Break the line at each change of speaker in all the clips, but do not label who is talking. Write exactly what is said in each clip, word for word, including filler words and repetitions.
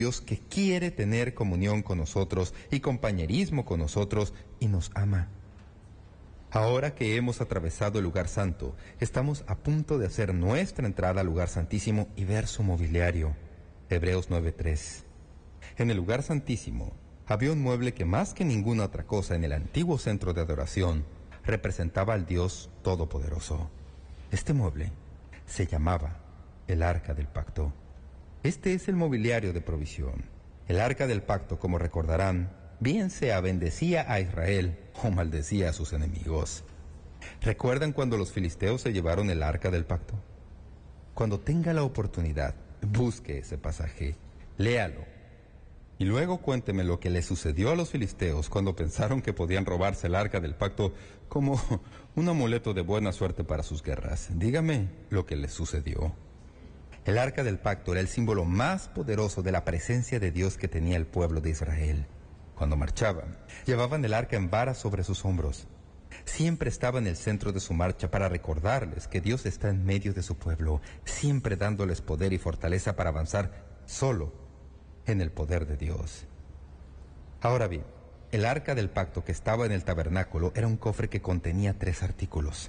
Dios que quiere tener comunión con nosotros y compañerismo con nosotros y nos ama. Ahora que hemos atravesado el lugar santo, estamos a punto de hacer nuestra entrada al lugar santísimo y ver su mobiliario. Hebreos nueve tres. En el lugar santísimo había un mueble que más que ninguna otra cosa en el antiguo centro de adoración representaba al Dios Todopoderoso. Este mueble se llamaba el Arca del Pacto. Este es el mobiliario de provisión. El Arca del Pacto, como recordarán, bien sea bendecía a Israel o maldecía a sus enemigos. ¿Recuerdan cuando los filisteos se llevaron el Arca del Pacto? Cuando tenga la oportunidad, busque ese pasaje, léalo, y luego cuénteme lo que le sucedió a los filisteos cuando pensaron que podían robarse el Arca del Pacto como un amuleto de buena suerte para sus guerras. Dígame lo que les sucedió. El Arca del Pacto era el símbolo más poderoso de la presencia de Dios que tenía el pueblo de Israel. Cuando marchaban, llevaban el arca en varas sobre sus hombros. Siempre estaba en el centro de su marcha para recordarles que Dios está en medio de su pueblo, siempre dándoles poder y fortaleza para avanzar solo en el poder de Dios. Ahora bien, el Arca del Pacto que estaba en el tabernáculo era un cofre que contenía tres artículos.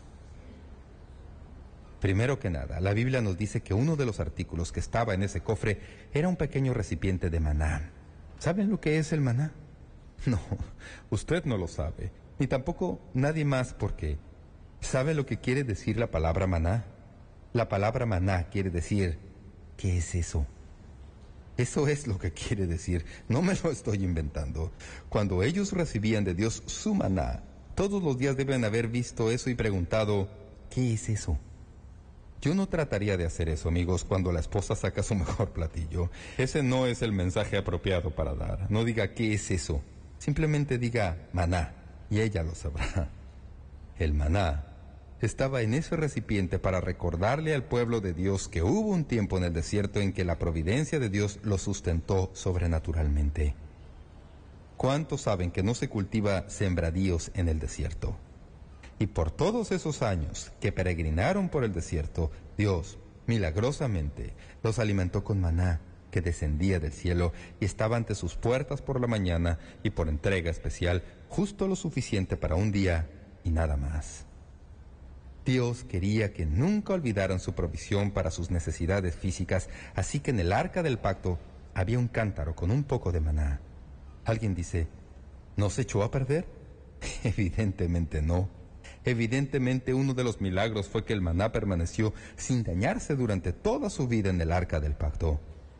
Primero que nada, la Biblia nos dice que uno de los artículos que estaba en ese cofre era un pequeño recipiente de maná. ¿Saben lo que es el maná? No, usted no lo sabe, ni tampoco nadie más, porque ¿sabe lo que quiere decir la palabra maná? La palabra maná quiere decir, ¿qué es eso? Eso es lo que quiere decir, no me lo estoy inventando. Cuando ellos recibían de Dios su maná, todos los días deben haber visto eso y preguntado, ¿qué es eso? Yo no trataría de hacer eso, amigos, cuando la esposa saca su mejor platillo. Ese no es el mensaje apropiado para dar. No diga, ¿qué es eso? Simplemente diga, maná, y ella lo sabrá. El maná estaba en ese recipiente para recordarle al pueblo de Dios que hubo un tiempo en el desierto en que la providencia de Dios lo sustentó sobrenaturalmente. ¿Cuántos saben que no se cultiva sembradíos en el desierto? Y por todos esos años que peregrinaron por el desierto, Dios, milagrosamente, los alimentó con maná que descendía del cielo y estaba ante sus puertas por la mañana y por entrega especial, justo lo suficiente para un día y nada más. Dios quería que nunca olvidaran su provisión para sus necesidades físicas, así que en el Arca del Pacto había un cántaro con un poco de maná. Alguien dice, ¿no se echó a perder? Evidentemente no. Evidentemente uno de los milagros fue que el maná permaneció sin dañarse durante toda su vida en el Arca del Pacto.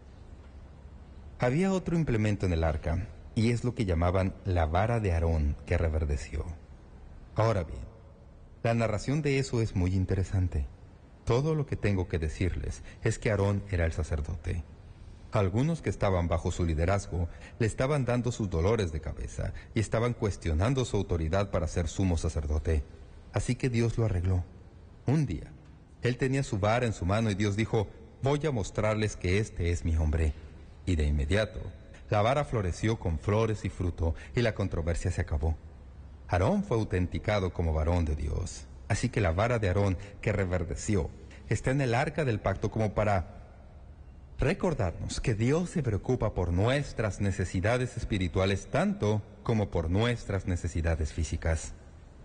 Había otro implemento en el arca, y es lo que llamaban la vara de Aarón que reverdeció. Ahora bien, la narración de eso es muy interesante. Todo lo que tengo que decirles es que Aarón era el sacerdote. Algunos que estaban bajo su liderazgo le estaban dando sus dolores de cabeza y estaban cuestionando su autoridad para ser sumo sacerdote. Así que Dios lo arregló. Un día, él tenía su vara en su mano y Dios dijo, voy a mostrarles que este es mi hombre. Y de inmediato, la vara floreció con flores y fruto y la controversia se acabó. Aarón fue autenticado como varón de Dios. Así que la vara de Aarón que reverdeció está en el Arca del Pacto como para recordarnos que Dios se preocupa por nuestras necesidades espirituales tanto como por nuestras necesidades físicas.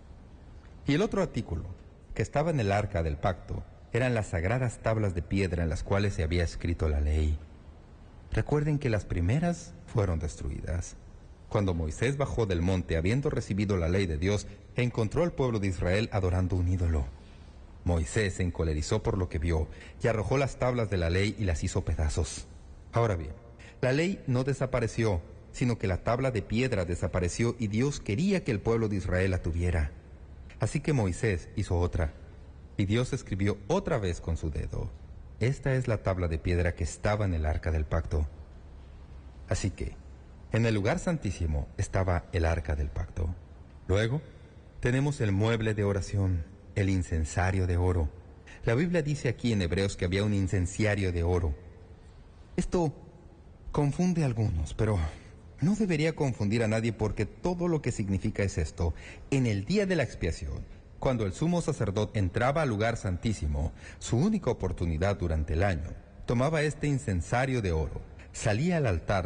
Y el otro artículo que estaba en el Arca del Pacto eran las sagradas tablas de piedra en las cuales se había escrito la ley. Recuerden que las primeras fueron destruidas. Cuando Moisés bajó del monte habiendo recibido la ley de Dios, encontró al pueblo de Israel adorando un ídolo. Moisés se encolerizó por lo que vio y arrojó las tablas de la ley y las hizo pedazos. Ahora bien, la ley no desapareció, sino que la tabla de piedra desapareció y Dios quería que el pueblo de Israel la tuviera. Así que Moisés hizo otra, y Dios escribió otra vez con su dedo. Esta es la tabla de piedra que estaba en el Arca del Pacto. Así que, en el lugar santísimo estaba el Arca del Pacto. Luego, tenemos el mueble de oración, el incensario de oro. La Biblia dice aquí en Hebreos que había un incenciario de oro. Esto confunde a algunos, pero no debería confundir a nadie porque todo lo que significa es esto. En el día de la expiación, cuando el sumo sacerdote entraba al lugar santísimo, su única oportunidad durante el año, tomaba este incensario de oro, salí al altar